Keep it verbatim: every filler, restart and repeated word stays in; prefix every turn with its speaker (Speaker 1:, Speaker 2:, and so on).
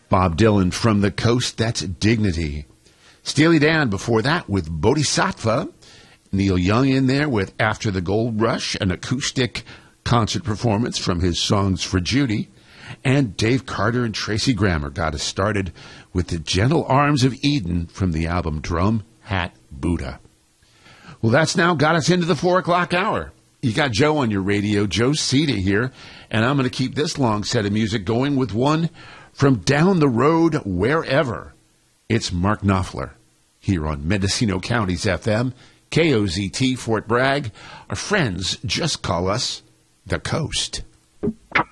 Speaker 1: Bob Dylan from the coast, that's Dignity. Steely Dan before that with Bodhisattva. Neil Young in there with After the Gold Rush, an acoustic concert performance from his Songs for Judy. And Dave Carter and Tracy Grammer got us started with The Gentle Arms of Eden from the album Drum Hat Buddha. Well, that's now got us into the four o'clock hour. You got Joe on your radio, Joe Cita here, and I'm going to keep this long set of music going with one from down the road wherever. It's Mark Knopfler here on Mendocino County's F M, K O Z T, Fort Bragg. Our friends just call us The Coast.